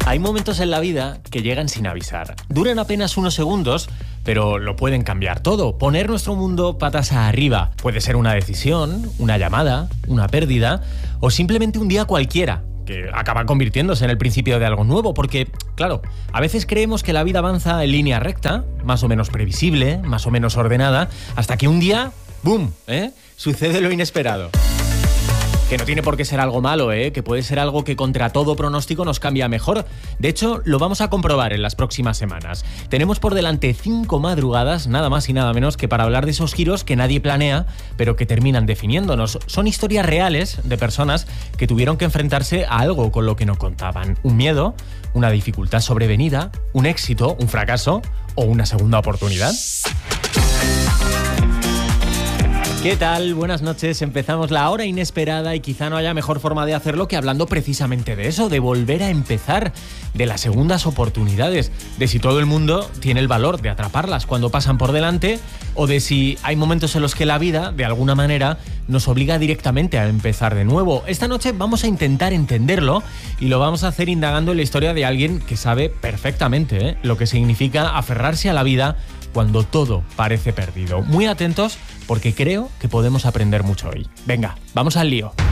Hay momentos en la vida que llegan sin avisar. Duran apenas unos segundos, pero lo pueden cambiar todo. Poner nuestro mundo patas arriba. Puede ser una decisión, una llamada, una pérdida o simplemente un día cualquiera que acaba convirtiéndose en el principio de algo nuevo, porque, claro, a veces creemos que la vida avanza en línea recta, más o menos previsible, más o menos ordenada, hasta que un día, ¡boom!, sucede lo inesperado. Que no tiene por qué ser algo malo, que puede ser algo que contra todo pronóstico nos cambia mejor. De hecho, lo vamos a comprobar en las próximas semanas. Tenemos por delante 5 madrugadas, nada más y nada menos, que para hablar de esos giros que nadie planea, pero que terminan definiéndonos. Son historias reales de personas que tuvieron que enfrentarse a algo con lo que no contaban. Un miedo, una dificultad sobrevenida, un éxito, un fracaso o una segunda oportunidad. ¿Qué tal? Buenas noches. Empezamos la hora inesperada y quizá no haya mejor forma de hacerlo que hablando precisamente de eso, de volver a empezar, de las segundas oportunidades, de si todo el mundo tiene el valor de atraparlas cuando pasan por delante o de si hay momentos en los que la vida, de alguna manera, nos obliga directamente a empezar de nuevo. Esta noche vamos a intentar entenderlo y lo vamos a hacer indagando en la historia de alguien que sabe perfectamente lo que significa aferrarse a la vida cuando todo parece perdido. Muy atentos porque creo que podemos aprender mucho hoy. Venga, vamos al lío.